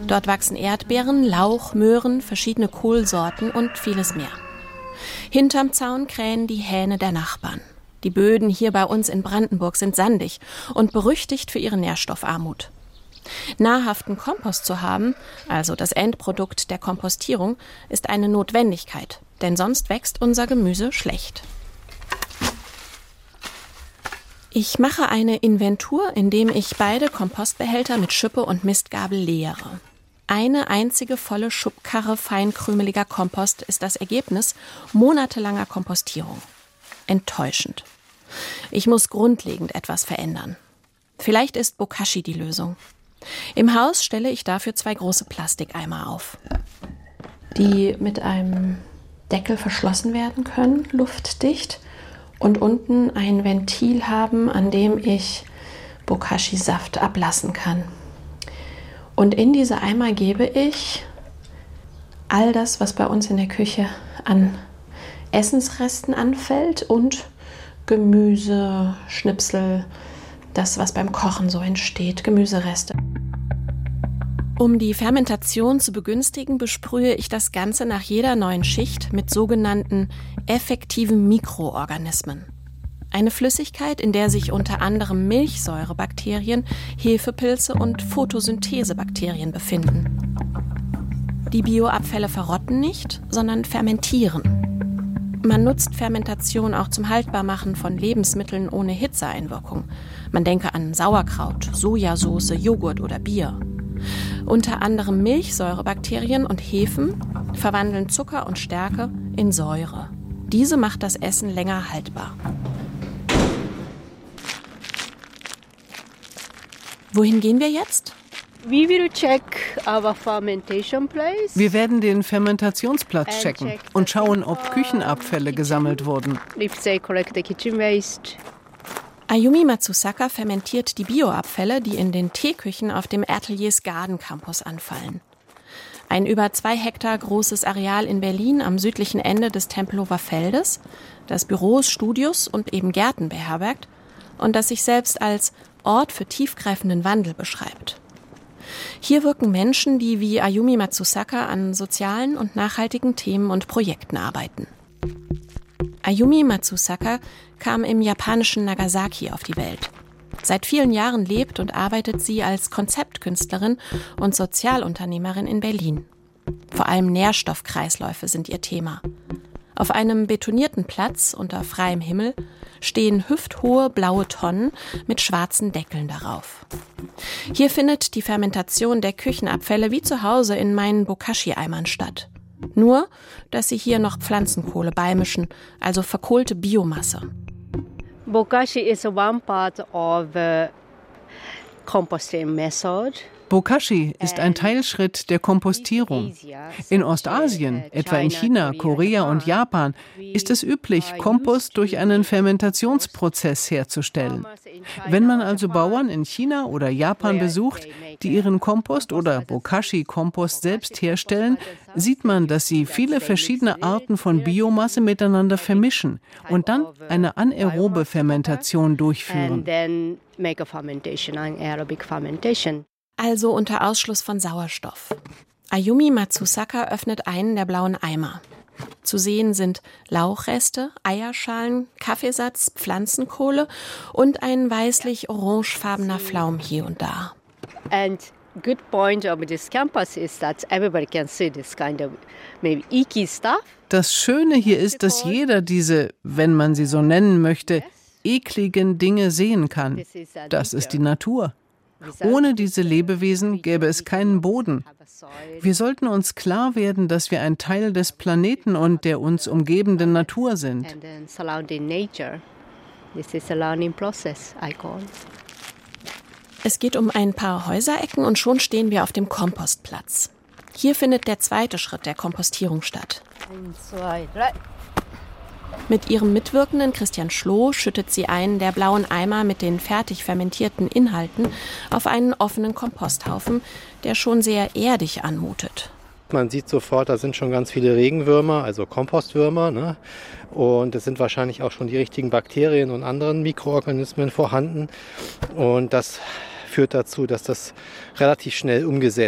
Dort wachsen Erdbeeren, Lauch, Möhren, verschiedene Kohlsorten und vieles mehr. Hinterm Zaun krähen die Hähne der Nachbarn. Die Böden hier bei uns in Brandenburg sind sandig und berüchtigt für ihre Nährstoffarmut. Nahrhaften Kompost zu haben, also das Endprodukt der Kompostierung, ist eine Notwendigkeit, denn sonst wächst unser Gemüse schlecht. Ich mache eine Inventur, indem ich beide Kompostbehälter mit Schippe und Mistgabel leere. Eine einzige volle Schubkarre feinkrümeliger Kompost ist das Ergebnis monatelanger Kompostierung. Enttäuschend. Ich muss grundlegend etwas verändern. Vielleicht ist Bokashi die Lösung. Im Haus stelle ich dafür 2 große Plastikeimer auf, die mit einem Deckel verschlossen werden können, luftdicht, und unten ein Ventil haben, an dem ich Bokashi-Saft ablassen kann. Und in diese Eimer gebe ich all das, was bei uns in der Küche an Essensresten anfällt, und Gemüse, Schnipsel, das, was beim Kochen so entsteht, Gemüsereste. Um die Fermentation zu begünstigen, besprühe ich das Ganze nach jeder neuen Schicht mit sogenannten effektiven Mikroorganismen. Eine Flüssigkeit, in der sich unter anderem Milchsäurebakterien, Hefepilze und Photosynthesebakterien befinden. Die Bioabfälle verrotten nicht, sondern fermentieren. Man nutzt Fermentation auch zum Haltbarmachen von Lebensmitteln ohne Hitzeeinwirkung. Man denke an Sauerkraut, Sojasauce, Joghurt oder Bier. Unter anderem Milchsäurebakterien und Hefen verwandeln Zucker und Stärke in Säure. Diese macht das Essen länger haltbar. Wohin gehen wir jetzt? We will check our fermentation place. Wir werden den Fermentationsplatz checken und schauen, ob Küchenabfälle gesammelt wurden. If they collect the kitchen waste. Ayumi Matsusaka fermentiert die Bioabfälle, die in den Teeküchen auf dem Ateliers Garden Campus anfallen. Ein über 2 Hektar großes Areal in Berlin am südlichen Ende des Tempelhofer Feldes, das Büros, Studios und eben Gärten beherbergt und das sich selbst als Ort für tiefgreifenden Wandel beschreibt. Hier wirken Menschen, die wie Ayumi Matsusaka an sozialen und nachhaltigen Themen und Projekten arbeiten. Ayumi Matsusaka kam im japanischen Nagasaki auf die Welt. Seit vielen Jahren lebt und arbeitet sie als Konzeptkünstlerin und Sozialunternehmerin in Berlin. Vor allem Nährstoffkreisläufe sind ihr Thema. Auf einem betonierten Platz unter freiem Himmel stehen hüfthohe blaue Tonnen mit schwarzen Deckeln darauf. Hier findet die Fermentation der Küchenabfälle wie zu Hause in meinen Bokashi-Eimern statt. Nur, dass sie hier noch Pflanzenkohle beimischen, also verkohlte Biomasse. Bokashi is one part of the composting method. Bokashi ist ein Teilschritt der Kompostierung. In Ostasien, etwa in China, Korea und Japan, ist es üblich, Kompost durch einen Fermentationsprozess herzustellen. Wenn man also Bauern in China oder Japan besucht, die ihren Kompost oder Bokashi-Kompost selbst herstellen, sieht man, dass sie viele verschiedene Arten von Biomasse miteinander vermischen und dann eine anaerobe Fermentation durchführen. Also unter Ausschluss von Sauerstoff. Ayumi Matsusaka öffnet einen der blauen Eimer. Zu sehen sind Lauchreste, Eierschalen, Kaffeesatz, Pflanzenkohle und ein weißlich-orangefarbener Pflaum hier und da. And good point of this campus is that everybody can see this kind of maybe icky stuff. Das Schöne hier ist, dass jeder diese, wenn man sie so nennen möchte, ekligen Dinge sehen kann. Das ist die Natur. Ohne diese Lebewesen gäbe es keinen Boden. Wir sollten uns klar werden, dass wir ein Teil des Planeten und der uns umgebenden Natur sind. Es geht um ein paar Häuserecken und schon stehen wir auf dem Kompostplatz. Hier findet der zweite Schritt der Kompostierung statt. 1, 2, 3. Mit ihrem Mitwirkenden Christian Schloh schüttet sie einen der blauen Eimer mit den fertig fermentierten Inhalten auf einen offenen Komposthaufen, der schon sehr erdig anmutet. Man sieht sofort, da sind schon ganz viele Regenwürmer, also Kompostwürmer, ne? Und es sind wahrscheinlich auch schon die richtigen Bakterien und anderen Mikroorganismen vorhanden. Und das führt dazu, dass das relativ schnell umgesetzt